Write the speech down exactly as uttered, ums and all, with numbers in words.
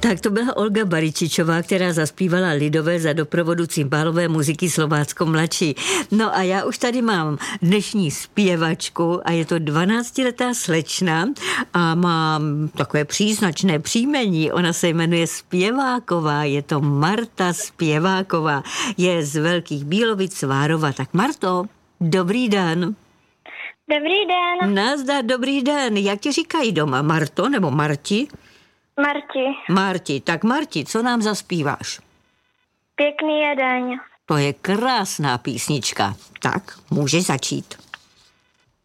Tak to byla Olga Baričičová, která zaspívala lidové za doprovodu cimbálové muziky Slovácko mladší. No a já už tady mám dnešní zpěvačku a je to dvanáctiletá slečna a má takové příznačné příjmení. Ona se jmenuje Zpěváková, je to Marta Zpěváková. Je z Velkých Bílovic Várova. Tak Marto, dobrý den. Dobrý den. Nazdar, dobrý den. Jak ti říkají doma? Marto nebo Marti? Marti. Marti, tak Marti, co nám zaspíváš? Pěkný je deň. To je krásná písnička. Tak, můžeš začít.